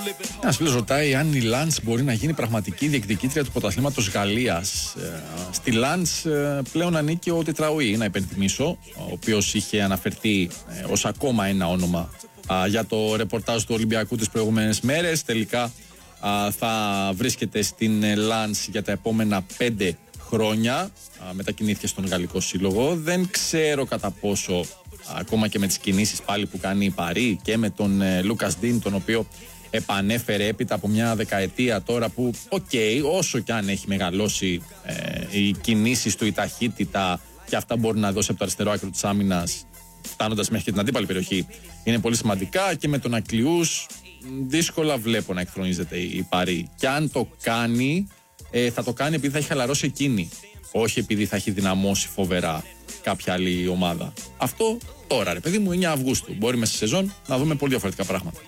Ένας φίλος ρωτάει αν η Λαντς μπορεί να γίνει πραγματική διεκδικήτρια του πρωταθλήματος Γαλλίας. Στη Λαντς πλέον ανήκει ο Τετραουή, να υπενθυμίσω, ο οποίος είχε αναφερθεί ως ακόμα ένα όνομα για το ρεπορτάζ του Ολυμπιακού τις προηγούμενες μέρες. Τελικά θα βρίσκεται στην Λαντς για τα επόμενα 5 χρόνια. Μετακινήθηκε στον Γαλλικό Σύλλογο. Δεν ξέρω κατά πόσο, ακόμα και με τις κινήσεις πάλι που κάνει η Παρί και με τον Λούκας Ντίν, τον οποίο επανέφερε έπειτα από μια δεκαετία τώρα που, όσο κι αν έχει μεγαλώσει οι κινήσεις του, η ταχύτητα και αυτά μπορεί να δώσει από το αριστερό άκρο της άμυνας, φτάνοντας μέχρι και την αντίπαλη περιοχή, είναι πολύ σημαντικά. Και με τον Ακλιούς δύσκολα βλέπω να εκθρονίζεται η Παρί. Και αν το κάνει, θα το κάνει επειδή θα έχει χαλαρώσει εκείνη, όχι επειδή θα έχει δυναμώσει φοβερά κάποια άλλη ομάδα. Αυτό τώρα, ρε παιδί μου, 9 Αυγούστου. Μπορεί μέσα στη σεζόν να δούμε πολύ διαφορετικά πράγματα.